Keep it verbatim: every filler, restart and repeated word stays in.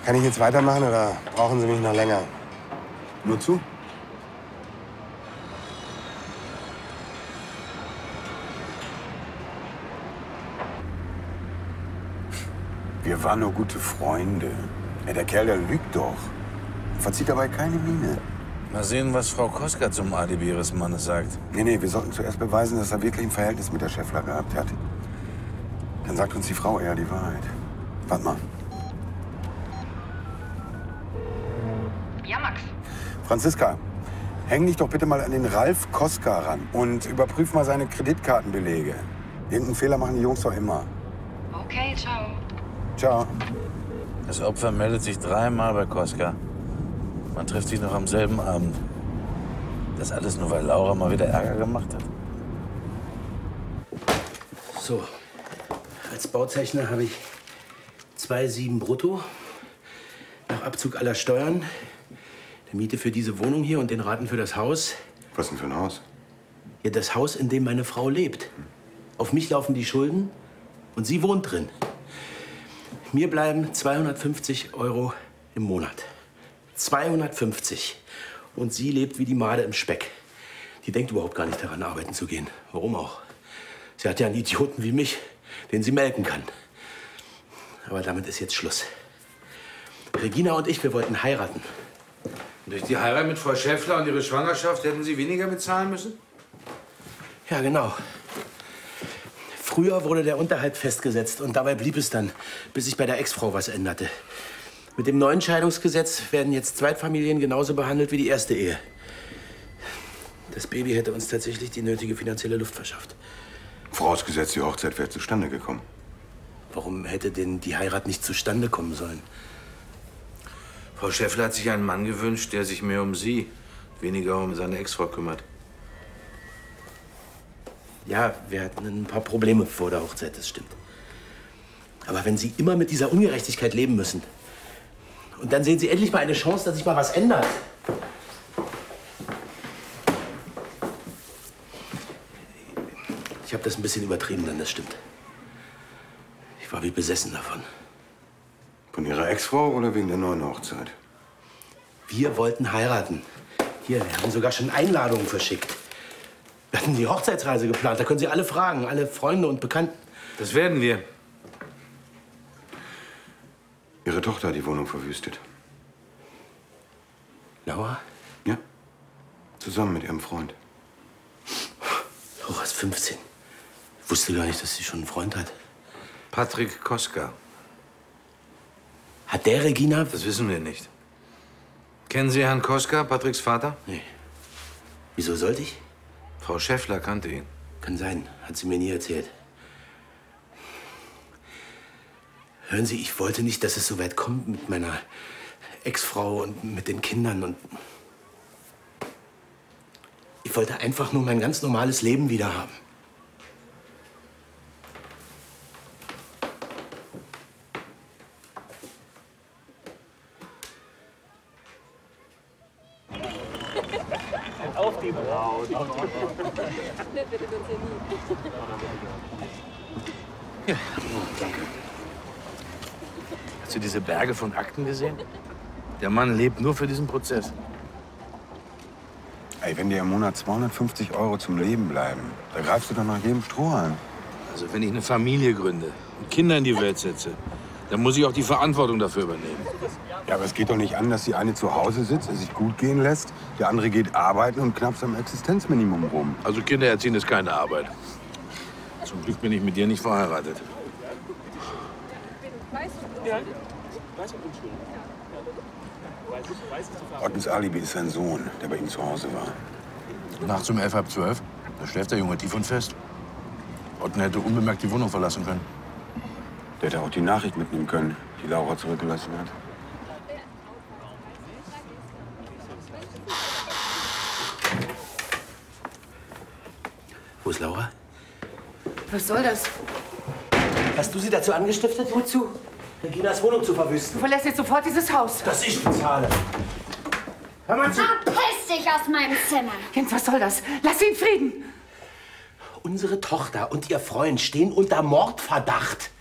Kann ich jetzt weitermachen oder brauchen Sie mich noch länger? Nur zu? Wir waren nur gute Freunde. Ja, der Kerl, der lügt doch. Verzieht dabei keine Miene. Mal sehen, was Frau Koska zum Alibi ihres Mannes sagt. Nee, nee, wir sollten zuerst beweisen, dass er wirklich ein Verhältnis mit der Schäffler gehabt hat. Dann sagt uns die Frau eher die Wahrheit. Warte mal. Ja, Max. Franziska, häng dich doch bitte mal an den Ralf Koska ran und überprüf mal seine Kreditkartenbelege. Irgendeinen Fehler machen die Jungs doch immer. Okay, ciao. Ciao. Das Opfer meldet sich dreimal bei Koska. Man trifft sich noch am selben Abend. Das alles nur, weil Laura mal wieder Ärger gemacht hat. So, als Bauzeichner habe ich zwei Komma sieben brutto. Nach Abzug aller Steuern, der Miete für diese Wohnung hier und den Raten für das Haus. Was denn für ein Haus? Ja, das Haus, in dem meine Frau lebt. Auf mich laufen die Schulden und sie wohnt drin. Mir bleiben zweihundertfünfzig Euro im Monat. zweihundertfünfzig. Und sie lebt wie die Made im Speck. Die denkt überhaupt gar nicht daran, arbeiten zu gehen. Warum auch? Sie hat ja einen Idioten wie mich, den sie melken kann. Aber damit ist jetzt Schluss. Regina und ich, wir wollten heiraten. Und durch die Heirat mit Frau Schäffler und ihre Schwangerschaft hätten Sie weniger bezahlen müssen? Ja, genau. Früher wurde der Unterhalt festgesetzt und dabei blieb es dann, bis sich bei der Ex-Frau was änderte. Mit dem neuen Scheidungsgesetz werden jetzt Zweitfamilien genauso behandelt wie die erste Ehe. Das Baby hätte uns tatsächlich die nötige finanzielle Luft verschafft. Vorausgesetzt, die Hochzeit wäre zustande gekommen. Warum hätte denn die Heirat nicht zustande kommen sollen? Frau Schäffler hat sich einen Mann gewünscht, der sich mehr um sie, weniger um seine Ex-Frau kümmert. Ja, wir hatten ein paar Probleme vor der Hochzeit, das stimmt. Aber wenn Sie immer mit dieser Ungerechtigkeit leben müssen und dann sehen Sie endlich mal eine Chance, dass sich mal was ändert. Ich habe das ein bisschen übertrieben, dann das stimmt. Ich war wie besessen davon. Von Ihrer Ex-Frau oder wegen der neuen Hochzeit? Wir wollten heiraten. Hier, wir haben sogar schon Einladungen verschickt. Wir hatten die Hochzeitsreise geplant. Da können Sie alle fragen, alle Freunde und Bekannten. Das werden wir. Ihre Tochter hat die Wohnung verwüstet. Laura? Ja. Zusammen mit ihrem Freund. Laura ist fünfzehn. Ich wusste gar nicht, dass sie schon einen Freund hat. Patrick Koska. Hat der Regina? Das wissen wir nicht. Kennen Sie Herrn Koska, Patricks Vater? Nee. Wieso sollte ich? Frau Schäffler kannte ihn. Kann sein. Hat sie mir nie erzählt. Hören Sie, ich wollte nicht, dass es so weit kommt mit meiner Ex-Frau und mit den Kindern. Und ich wollte einfach nur mein ganz normales Leben wieder haben. Auf die Braut. Ja, danke. Hast du diese Berge von Akten gesehen? Der Mann lebt nur für diesen Prozess. Ey, wenn dir im Monat zweihundertfünfzig Euro zum Leben bleiben, da greifst du doch nach jedem Strohhalm. Also wenn ich eine Familie gründe und Kinder in die Welt setze, dann muss ich auch die Verantwortung dafür übernehmen. Ja, aber es geht doch nicht an, dass die eine zu Hause sitzt, es sich gut gehen lässt, der andere geht arbeiten und knappst am Existenzminimum rum. Also Kinder erziehen ist keine Arbeit. Zum Glück bin ich mit dir nicht verheiratet. Ottens Alibi ist sein Sohn, der bei ihm zu Hause war. Nachts um elf, halb zwölf, da schläft der Junge tief und fest. Otten hätte unbemerkt die Wohnung verlassen können. Der hätte auch die Nachricht mitnehmen können, die Laura zurückgelassen hat. Wo ist Laura? Was soll das? Hast du sie dazu angestiftet? Wozu? Reginas Wohnung zu Du verwüsten. verlässt jetzt sofort dieses Haus. Das ich bezahle. Hör mal zu. Verpiss dich aus meinem Zimmer! Jens, was soll das? Lass sie in Frieden! Unsere Tochter und ihr Freund stehen unter Mordverdacht.